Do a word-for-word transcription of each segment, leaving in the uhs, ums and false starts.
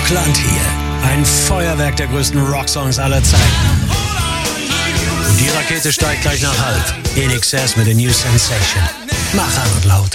Rockland hier. Ein Feuerwerk der größten Rocksongs aller Zeiten. Und die Rakete steigt gleich nach halb. In Excess mit der New Sensation. Mach an und laut.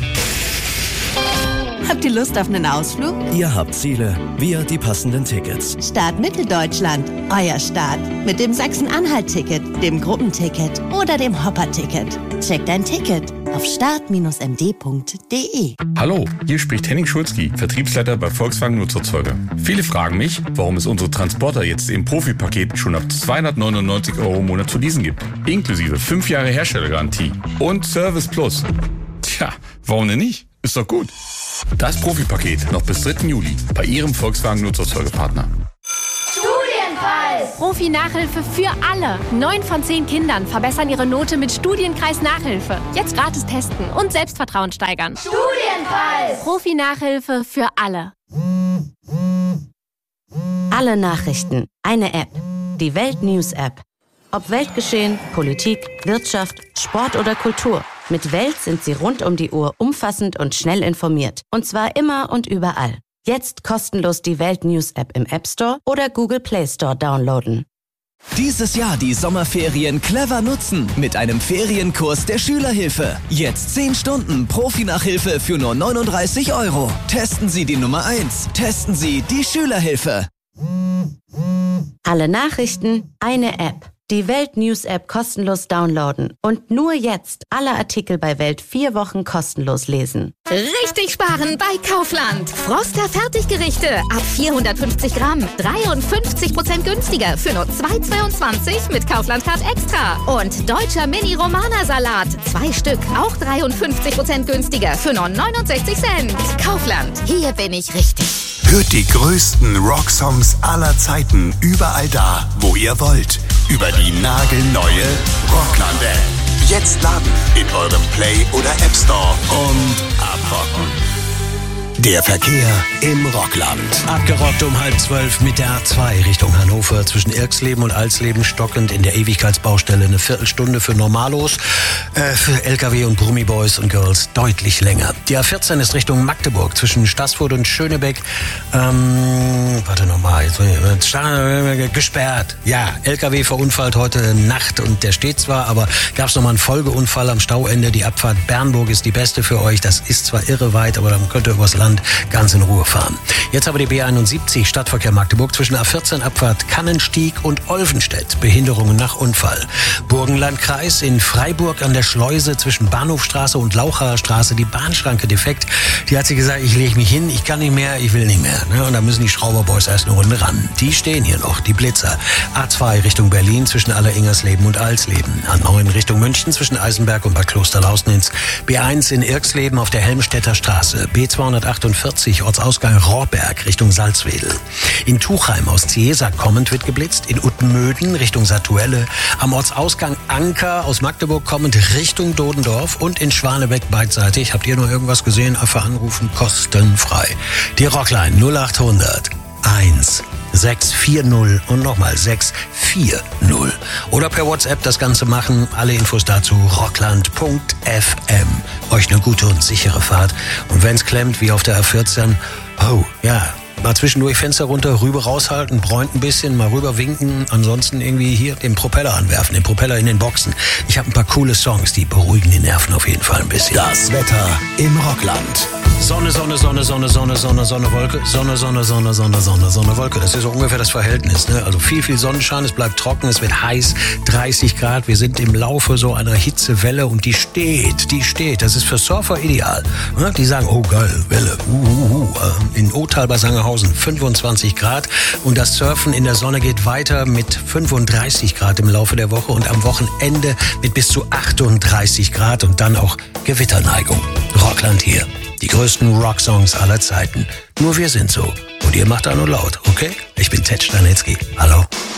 Habt ihr Lust auf einen Ausflug? Ihr habt Ziele, wir die passenden Tickets. Start Mitteldeutschland, euer Start. Mit dem Sachsen-Anhalt-Ticket, dem Gruppenticket oder dem Hopper-Ticket. Checkt ein Ticket auf start Bindestrich m d Punkt d e. Hallo, hier spricht Henning Schulzki, Vertriebsleiter bei Volkswagen Nutzerzeuger. Viele fragen mich, warum es unsere Transporter jetzt im Profi-Paket schon ab zweihundertneunundneunzig Euro im Monat zu leasen gibt. Inklusive fünf Jahre Herstellergarantie und Service Plus. Tja, warum denn nicht? Ist doch gut. Das Profi-Paket noch bis dritten Juli bei Ihrem Volkswagen Nutzerzeugerpartner. Studienfall! Profi-Nachhilfe für alle. Neun von zehn Kindern verbessern ihre Note mit Studienkreis Nachhilfe. Jetzt gratis testen und Selbstvertrauen steigern. Studienfall! Profi-Nachhilfe für alle. Alle Nachrichten. Eine App. Die Welt News App. Ob Weltgeschehen, Politik, Wirtschaft, Sport oder Kultur. Mit Welt sind Sie rund um die Uhr umfassend und schnell informiert. Und zwar immer und überall. Jetzt kostenlos die Welt News App im App Store oder Google Play Store downloaden. Dieses Jahr die Sommerferien clever nutzen mit einem Ferienkurs der Schülerhilfe. Jetzt zehn Stunden Profi-Nachhilfe für nur neununddreißig Euro. Testen Sie die Nummer eins. Testen Sie die Schülerhilfe. Alle Nachrichten, eine App. Die Welt News App kostenlos downloaden und nur jetzt alle Artikel bei Welt vier Wochen kostenlos lesen. Richtig sparen bei Kaufland. Froster Fertiggerichte ab vierhundertfünfzig Gramm. dreiundfünfzig Prozent günstiger für nur zwei Euro zweiundzwanzig mit Kaufland Card Extra. Und deutscher Mini-Romana-Salat. Zwei Stück, auch dreiundfünfzig Prozent günstiger für nur neunundsechzig Cent. Kaufland, hier bin ich richtig. Hört die größten Rocksongs aller Zeiten überall da, wo ihr wollt. Über die nagelneue Rockland-App. Jetzt laden in eurem Play- oder App Store und abrocken. Der Verkehr im Rockland. Abgerockt um halb zwölf mit der A zwei Richtung Hannover. Zwischen Irksleben und Alsleben stockend in der Ewigkeitsbaustelle eine Viertelstunde für Normalos. Äh, für L K W und Brummi-Boys und Girls deutlich länger. Die A vierzehn ist Richtung Magdeburg. Zwischen Staßfurt und Schönebeck. Ähm, warte nochmal. Jetzt, äh, gesperrt. Ja, L K W verunfallt heute Nacht und der steht zwar, aber gab es nochmal einen Folgeunfall am Stauende. Die Abfahrt Bernburg ist die beste für euch. Das ist zwar irre weit, aber dann könnt ihr übers Land ganz in Ruhe fahren. Jetzt aber die B einundsiebzig Stadtverkehr Magdeburg zwischen A vierzehn Abfahrt Kannenstieg und Olvenstedt. Behinderungen nach Unfall. Burgenlandkreis in Freiburg an der Schleuse zwischen Bahnhofstraße und Lauchaer Straße. Die Bahnschranke defekt. Die hat sie gesagt, ich lege mich hin, ich kann nicht mehr, ich will nicht mehr. Und da müssen die Schrauberboys erst eine Runde ran. Die stehen hier noch, die Blitzer. A zwei Richtung Berlin zwischen Alleringersleben und Alsleben. A neun Richtung München zwischen Eisenberg und Bad Klosterlausnitz. B eins in Irksleben auf der Helmstedter Straße. B zweihundertachtundvierzig Ortsausgang Rohrberg Richtung Salzwedel. In Tuchheim aus Ciesa kommend wird geblitzt. In Uttenmöden Richtung Satuelle. Am Ortsausgang Anker aus Magdeburg kommend Richtung Dodendorf. Und in Schwanebeck beidseitig. Habt ihr noch irgendwas gesehen? Einfach anrufen, kostenfrei. Die Rockline null achthundert eins sechs vier null und nochmal sechs vier null. Oder per WhatsApp das Ganze machen. Alle Infos dazu rockland punkt f m. Euch eine gute und sichere Fahrt. Und wenn's klemmt, wie auf der A vierzehn, oh, ja, mal zwischendurch Fenster runter, rüber raushalten, bräunt ein bisschen, mal rüber winken, ansonsten irgendwie hier den Propeller anwerfen, den Propeller in den Boxen. Ich habe ein paar coole Songs, die beruhigen die Nerven auf jeden Fall ein bisschen. Das Wetter im Rockland. Sonne, Sonne, Sonne, Sonne, Sonne, Sonne, Sonne, Wolke, Sonne, Sonne, Sonne, Sonne, Sonne, Sonne, Wolke. Das ist so ungefähr das Verhältnis, ne? Also viel, viel Sonnenschein, es bleibt trocken, es wird heiß, dreißig Grad. Wir sind im Laufe so einer Hitzewelle und die steht, die steht. Das ist für Surfer ideal. Ne? Die sagen, oh geil, Welle, uh, uh, uh. In Othal bei Sangerhausen fünfundzwanzig Grad und das Surfen in der Sonne geht weiter mit fünfunddreißig Grad im Laufe der Woche und am Wochenende mit bis zu achtunddreißig Grad und dann auch Gewitterneigung. Rockland hier. Die größten Rocksongs aller Zeiten. Nur wir sind so. Und ihr macht da nur laut, okay? Ich bin Ted Stanitzky. Hallo.